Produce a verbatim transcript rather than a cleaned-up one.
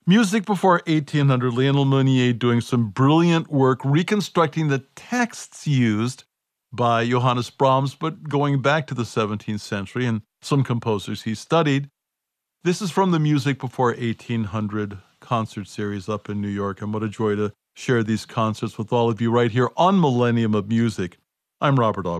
Music before eighteen hundred, Lionel Meunier doing some brilliant work reconstructing the texts used by Johannes Brahms, but going back to the seventeenth century and some composers he studied. This is from the Music Before eighteen hundred concert series up in New York, and what a joy to share these concerts with all of you right here on Millennium of Music. I'm Robert Aubrey.